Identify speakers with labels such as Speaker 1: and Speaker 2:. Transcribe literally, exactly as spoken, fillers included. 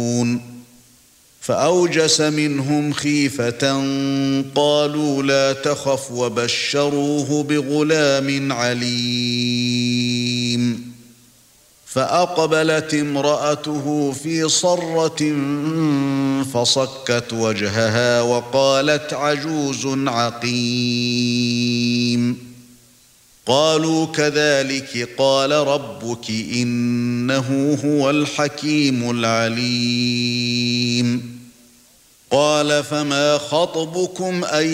Speaker 1: فأوجس منهم خيفة قالوا لا تخف وبشروه بغلام عليم فأقبلت امرأته في صرة فصكت وجهها وقالت عجوز عقيم قالوا كذلك قال ربك إنه هو الحكيم العليم قال فما خطبكم أيها